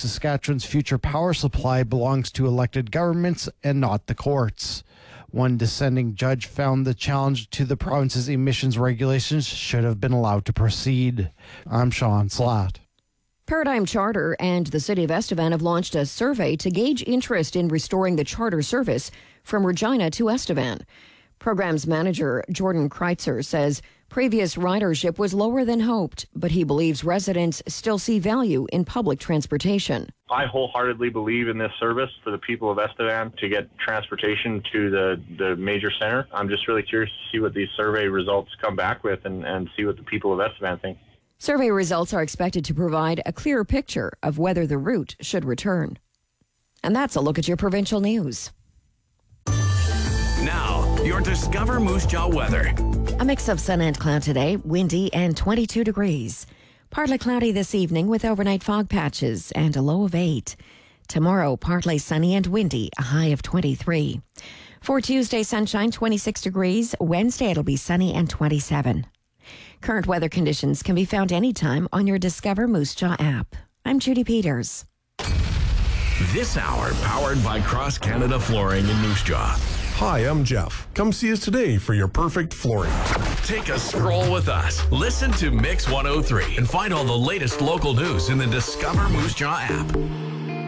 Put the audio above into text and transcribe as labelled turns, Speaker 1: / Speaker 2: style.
Speaker 1: Saskatchewan's future power supply belongs to elected governments and not the courts. One dissenting judge found the challenge to the province's emissions regulations should have been allowed to proceed. I'm Sean Slatt.
Speaker 2: Paradigm Charter and the City of Estevan have launched a survey to gauge interest in restoring the charter service from Regina to Estevan. Programs manager Jordan Kreitzer says previous ridership was lower than hoped, but he believes residents still see value in public transportation.
Speaker 3: I wholeheartedly believe in this service for the people of Estevan to get transportation to the major center. I'm just really curious to see what these survey results come back with and see what the people of Estevan think.
Speaker 2: Survey results are expected to provide a clearer picture of whether the route should return. And that's a look at your provincial news.
Speaker 4: Now, your Discover Moose Jaw weather.
Speaker 2: A mix of sun and cloud today, windy and 22 degrees. Partly cloudy this evening with overnight fog patches and a low of 8. Tomorrow, partly sunny and windy, a high of 23. For Tuesday, sunshine, 26 degrees. Wednesday, it'll be sunny and 27. Current weather conditions can be found anytime on your Discover Moose Jaw app. I'm Judy Peters.
Speaker 4: This hour powered by Cross Canada Flooring in Moose Jaw.
Speaker 5: Hi, I'm Jeff. Come see us today for your perfect flooring.
Speaker 4: Take a stroll with us. Listen to Mix 103 and find all the latest local news in the Discover Moose Jaw app.